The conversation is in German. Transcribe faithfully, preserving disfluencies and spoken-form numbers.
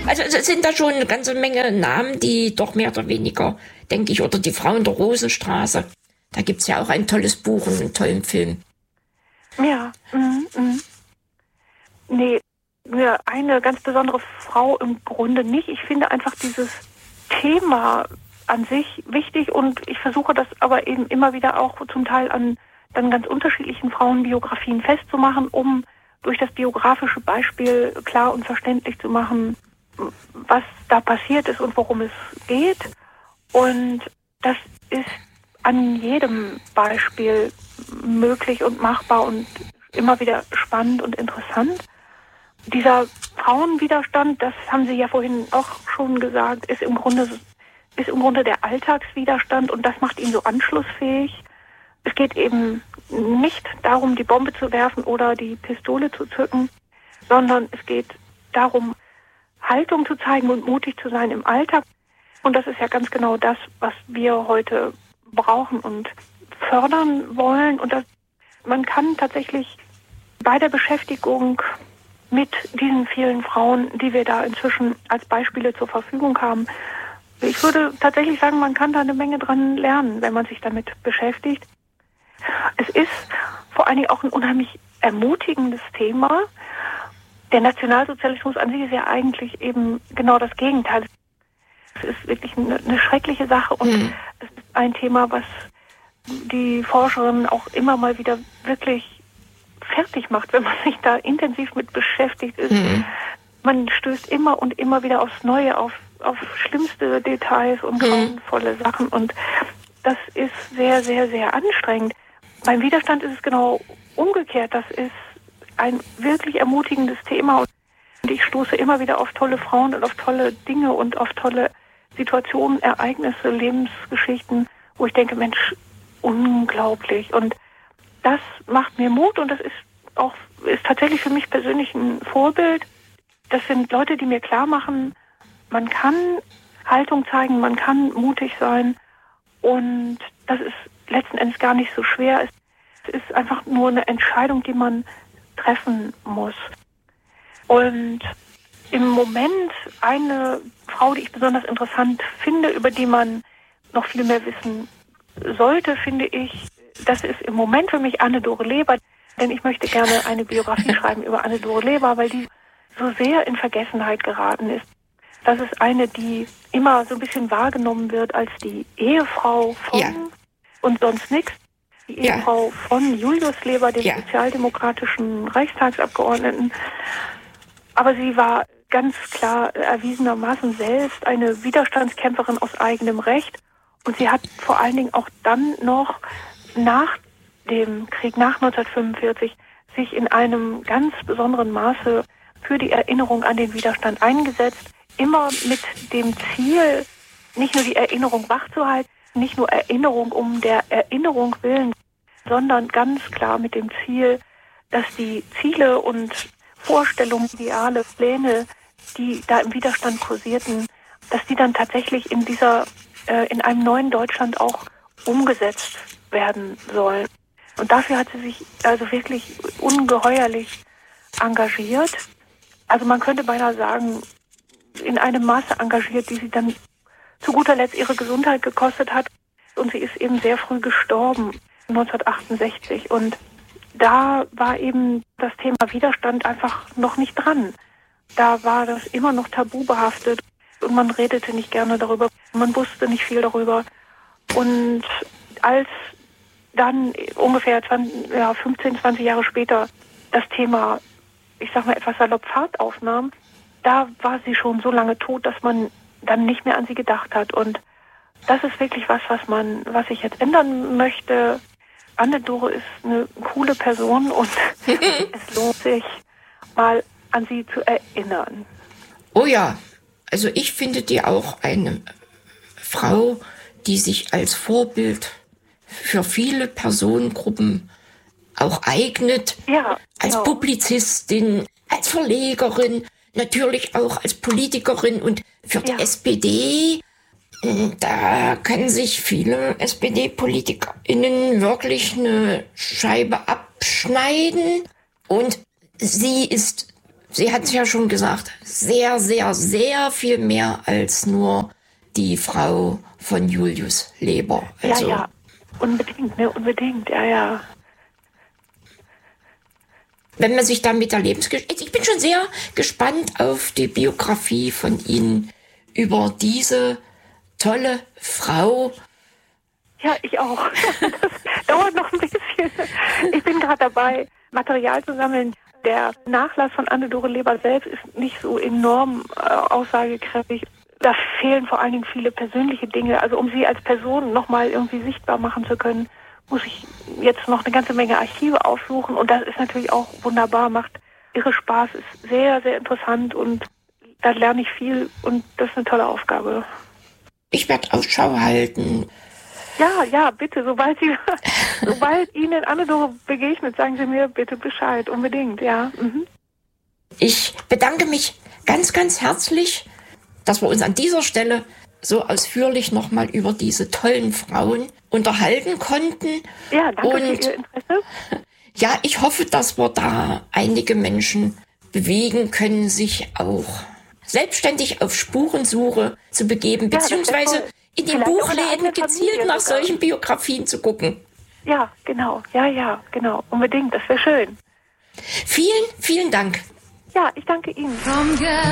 Also es sind da schon eine ganze Menge Namen, die doch mehr oder weniger, denke ich, oder die Frau in der Rosenstraße. Da gibt's ja auch ein tolles Buch und einen tollen Film. Ja, mhm, mhm. Nee, ja, eine ganz besondere Frau im Grunde nicht. Ich finde einfach dieses Thema an sich wichtig und ich versuche das aber eben immer wieder auch zum Teil an dann ganz unterschiedlichen Frauenbiografien festzumachen, um durch das biografische Beispiel klar und verständlich zu machen, was da passiert ist und worum es geht. Und das ist an jedem Beispiel möglich und machbar und immer wieder spannend und interessant. Dieser Frauenwiderstand, das haben Sie ja vorhin auch schon gesagt, ist im Grunde, ist im Grunde der Alltagswiderstand und das macht ihn so anschlussfähig. Es geht eben nicht darum, die Bombe zu werfen oder die Pistole zu zücken, sondern es geht darum, Haltung zu zeigen und mutig zu sein im Alltag. Und das ist ja ganz genau das, was wir heute brauchen und fördern wollen. Und das, man kann tatsächlich bei der Beschäftigung mit diesen vielen Frauen, die wir da inzwischen als Beispiele zur Verfügung haben, ich würde tatsächlich sagen, man kann da eine Menge dran lernen, wenn man sich damit beschäftigt. Es ist vor allen Dingen auch ein unheimlich ermutigendes Thema. Der Nationalsozialismus an sich ist ja eigentlich eben genau das Gegenteil. Es ist wirklich eine, eine schreckliche Sache und mhm. es ist ein Thema, was die Forscherinnen auch immer mal wieder wirklich fertig macht, wenn man sich da intensiv mit beschäftigt ist. Mhm. Man stößt immer und immer wieder aufs Neue, auf, auf schlimmste Details und grauenvolle mhm. Sachen und das ist sehr, sehr, sehr anstrengend. Beim Widerstand ist es genau umgekehrt. Das ist ein wirklich ermutigendes Thema und ich stoße immer wieder auf tolle Frauen und auf tolle Dinge und auf tolle Situationen, Ereignisse, Lebensgeschichten, wo ich denke, Mensch, unglaublich. Und das macht mir Mut und das ist auch ist tatsächlich für mich persönlich ein Vorbild. Das sind Leute, die mir klar machen, man kann Haltung zeigen, man kann mutig sein und das ist letzten Endes gar nicht so schwer. Es ist einfach nur eine Entscheidung, die man treffen muss. Und im Moment eine Frau, die ich besonders interessant finde, über die man noch viel mehr wissen sollte, finde ich, das ist im Moment für mich Anne-Dore Leber. Denn ich möchte gerne eine Biografie schreiben über Anne-Dore Leber, weil die so sehr in Vergessenheit geraten ist. Das ist eine, die immer so ein bisschen wahrgenommen wird als die Ehefrau von ja. und sonst nichts. Die ja. Ehefrau von Julius Leber, dem ja. sozialdemokratischen Reichstagsabgeordneten. Aber sie war ganz klar erwiesenermaßen selbst eine Widerstandskämpferin aus eigenem Recht. Und sie hat vor allen Dingen auch dann noch nach dem Krieg, nach neunzehnhundertfünfundvierzig, sich in einem ganz besonderen Maße für die Erinnerung an den Widerstand eingesetzt. Immer mit dem Ziel, nicht nur die Erinnerung wachzuhalten, nicht nur Erinnerung um der Erinnerung willen, sondern ganz klar mit dem Ziel, dass die Ziele und Vorstellungen, Ideale, Pläne, die da im Widerstand kursierten, dass die dann tatsächlich in dieser, äh, in einem neuen Deutschland auch umgesetzt werden sollen. Und dafür hat sie sich also wirklich ungeheuerlich engagiert. Also man könnte beinahe sagen, in einem Maße engagiert, die sie dann zu guter Letzt ihre Gesundheit gekostet hat. Und sie ist eben sehr früh gestorben, neunzehnhundertachtundsechzig. Und da war eben das Thema Widerstand einfach noch nicht dran. Da war das immer noch tabu behaftet und man redete nicht gerne darüber. Man wusste nicht viel darüber. Und als dann ungefähr zwanzig, ja, fünfzehn, zwanzig Jahre später das Thema, ich sag mal, etwas salopp Fahrt aufnahm, da war sie schon so lange tot, dass man dann nicht mehr an sie gedacht hat. Und das ist wirklich was, was man, was ich jetzt ändern möchte. Anne-Dore ist eine coole Person und es lohnt sich, mal an sie zu erinnern. Oh ja, also ich finde die auch eine Frau, die sich als Vorbild für viele Personengruppen auch eignet. Ja, als genau. Publizistin, als Verlegerin, natürlich auch als Politikerin und für die ja. S P D. Da können sich viele S P D-PolitikerInnen wirklich eine Scheibe abschneiden. Und sie ist Sie hat es ja schon gesagt, sehr, sehr, sehr viel mehr als nur die Frau von Julius Leber. Also, ja, ja, unbedingt, ne, unbedingt, ja, ja. Wenn man sich dann mit der Lebensgeschichte... Ich bin schon sehr gespannt auf die Biografie von Ihnen über diese tolle Frau. Ja, ich auch. Das dauert noch ein bisschen. Ich bin gerade dabei, Material zu sammeln. Der Nachlass von Anne-Dore Leber selbst ist nicht so enorm äh, aussagekräftig. Da fehlen vor allen Dingen viele persönliche Dinge. Also um sie als Person nochmal irgendwie sichtbar machen zu können, muss ich jetzt noch eine ganze Menge Archive aufsuchen. Und das ist natürlich auch wunderbar, macht irre Spaß, ist sehr, sehr interessant und da lerne ich viel und das ist eine tolle Aufgabe. Ich werde Ausschau halten. Ja, ja, bitte, sobald Sie, sobald Ihnen Anne-Dore begegnet, sagen Sie mir bitte Bescheid, unbedingt, ja. Mhm. Ich bedanke mich ganz, ganz herzlich, dass wir uns an dieser Stelle so ausführlich nochmal über diese tollen Frauen unterhalten konnten. Ja, danke und für Ihr Interesse. Ja, ich hoffe, dass wir da einige Menschen bewegen können, sich auch selbstständig auf Spurensuche zu begeben, Ja, beziehungsweise in den Buchläden gezielt nach sogar solchen Biografien zu gucken. Ja, genau, ja, ja, genau, unbedingt, das wäre schön. Vielen, vielen Dank. Ja, ich danke Ihnen.